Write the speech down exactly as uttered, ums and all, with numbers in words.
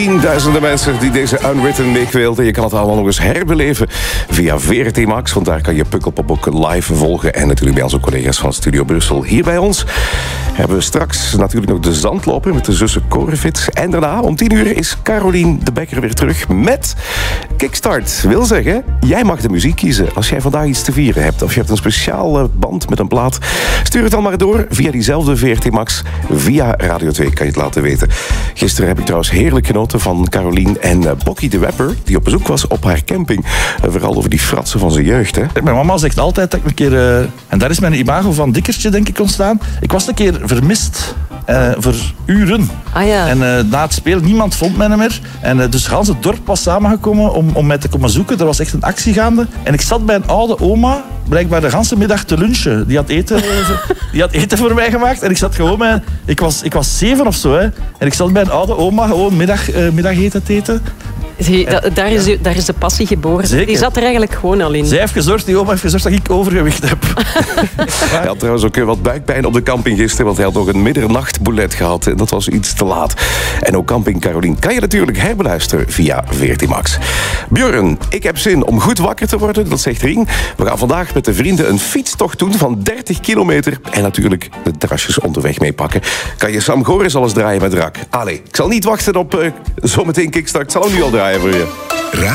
Tienduizenden mensen die deze Unwritten Week wilden. Je kan het allemaal nog eens herbeleven via V R T Max. Want daar kan je Pukkelpop ook live volgen. En natuurlijk bij onze collega's van Studio Brussel. Hier bij ons hebben we straks natuurlijk nog de zandloper met de zussen Corefit. En daarna om tien uur is Carolien de Bekker weer terug met Kickstart. Wil zeggen, jij mag de muziek kiezen als jij vandaag iets te vieren hebt. Of je hebt een speciale band met een plaat. Stuur het dan maar door via diezelfde V R T Max. Via Radio twee kan je het laten weten. Gisteren heb ik trouwens heerlijk genoten van Carolien en uh, Bokkie de Rapper, die op bezoek was op haar camping. Uh, vooral over die fratsen van zijn jeugd. Hè? Mijn mama zegt altijd dat ik een keer... Uh, en daar is mijn imago van dikkertje, denk ik, ontstaan. Ik was een keer vermist. Uh, voor uren. Ah, ja. En uh, na het spelen, niemand vond mij meer. En uh, dus gans het dorp was samengekomen om, om mij te komen zoeken. Er was echt een actie gaande. En ik zat bij een oude oma, blijkbaar de ganse middag te lunchen. Die had eten, die had eten voor mij gemaakt. En ik zat gewoon bij... Ik was, ik was zeven of zo, hè. En ik zat bij een oude oma gewoon middag, uh, middageten te eten. Zie, da, daar, is, daar is de passie geboren. Zeker. Die zat er eigenlijk gewoon al in. Zij heeft gezorgd, die oma heeft gezorgd dat ik overgewicht heb. Hij had trouwens ook wat buikpijn op de camping gisteren, want hij had nog een middernachtboulet gehad. En dat was iets te laat. En ook Camping Carolien kan je natuurlijk herbeluisteren via V R T Max. Björn, ik heb zin om goed wakker te worden, dat zegt Rien. We gaan vandaag met de vrienden een fietstocht doen van dertig kilometer. En natuurlijk de terrasjes onderweg meepakken. Kan je Sam Goris alles draaien met Rak? Allee, ik zal niet wachten op uh, zometeen Kickstart. Ik zal hem nu al draaien voor je.